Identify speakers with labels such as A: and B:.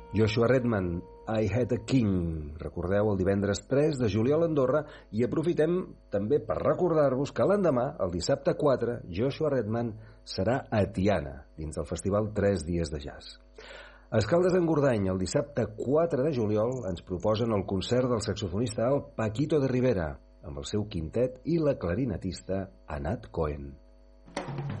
A: Joshua Redman, I Had a King. Recordeu, el divendres 3 de juliol a Andorra, i aprofitem també per recordar-vos que l'endemà, el dissabte 4, Joshua Redman serà a Tiana, dins del festival 3 dies de jazz. A Escaldes d'Engordany, el dissabte 4 de juliol, ens proposen el concert del saxofonista alt Paquito de Rivera, amb el seu quintet, i la clarinetista Anat Cohen.